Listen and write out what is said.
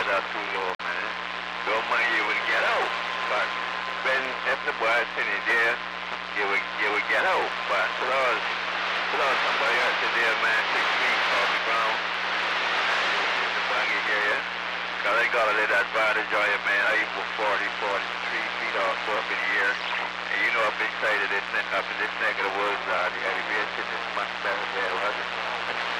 prices are too low, man. Your money you would get out. But when if the boy sitting there, you would get out. But somebody else in there, man, 6 feet off the ground. The buggy here, yeah. Cause I got a little advantage on you, man. I even 43 feet off up in the air. And you know up inside of this, up in this neck of the woods, the elevation is much better there, wasn't it?